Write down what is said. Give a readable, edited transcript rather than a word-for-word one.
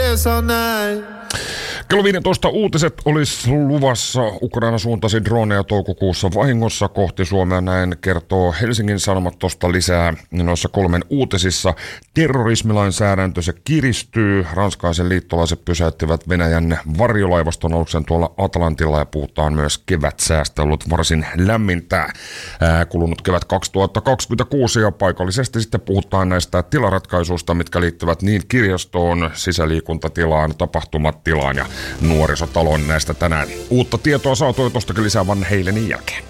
Kello 15 uutiset olisi luvassa. Ukraina suuntasi droneja toukokuussa vahingossa kohti Suomea. Näin kertoo Helsingin Sanomat tuosta lisää noissa 3 uutisissa. Terrorismilainsäädäntö se kiristyy. Ranskalaisen liittolaiset pysäyttivät Venäjän varjolaivaston aluksen tuolla Atlantilla ja puhutaan myös kevätsäästä. Ollut varsin lämmintä kulunut kevät 2026 ja paikallisesti sitten puhutaan näistä tilaratkaisuista, mitkä liittyvät niin kirjastoon, sisäliikuntatilaan, tapahtumatilaan ja nuorisotaloon. Näistä tänään uutta tietoa saatu jo tuostakin lisää Van Halenin jälkeen.